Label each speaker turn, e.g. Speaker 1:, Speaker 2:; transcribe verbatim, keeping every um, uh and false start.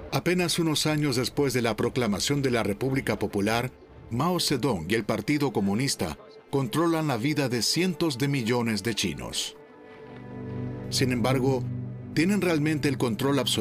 Speaker 1: Apenas unos años después de la proclamación de la República Popular, Mao Zedong y el Partido Comunista controlan la vida de cientos de millones de chinos. Sin embargo, ¿tienen realmente el control absoluto